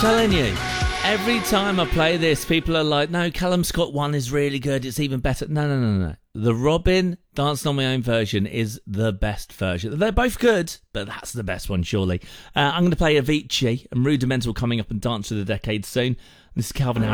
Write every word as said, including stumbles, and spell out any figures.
telling you, every time I play this, people are like, no, Callum Scott one is really good, it's even better. No, no, no, no. The Robin Dancing on My Own version is the best version. They're both good, but that's the best one, surely. Uh, I'm going to play Avicii and Rudimental coming up and Dance of the Decade soon. This is Calvin Harris.